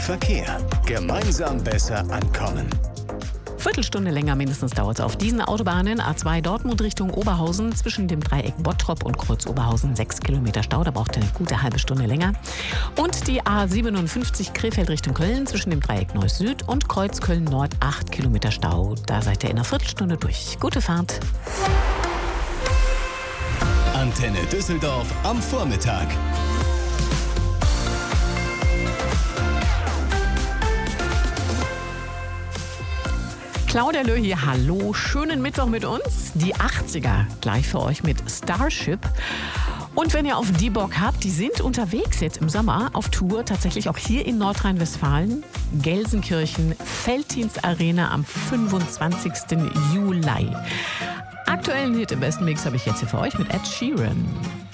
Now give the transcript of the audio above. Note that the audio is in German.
Verkehr. Gemeinsam besser ankommen. Viertelstunde länger mindestens dauert es auf diesen Autobahnen. A2 Dortmund Richtung Oberhausen zwischen dem Dreieck Bottrop und Kreuz Oberhausen 6 Kilometer Stau. Da braucht ihr eine gute halbe Stunde länger. Und die A57 Krefeld Richtung Köln zwischen dem Dreieck Neuss Süd und Kreuz Köln Nord 8 Kilometer Stau. Da seid ihr in einer Viertelstunde durch. Gute Fahrt. Antenne Düsseldorf am Vormittag. Claudia Löh hier, hallo, schönen Mittwoch mit uns. Die 80er gleich für euch mit Starship. Und wenn ihr auf die Bock habt, die sind unterwegs jetzt im Sommer auf Tour, tatsächlich auch hier in Nordrhein-Westfalen. Gelsenkirchen, Veltins Arena am 25. Juli. Aktuellen Hit im besten Mix habe ich jetzt hier für euch mit Ed Sheeran.